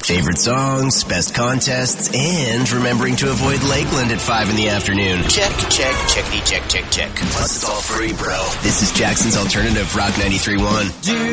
Favorite songs, best contests, and remembering to avoid Lakeland at 5 in the afternoon. Check, checkity check. Plus it's all free, bro. This is Jackson's Alternative Rock 93.1.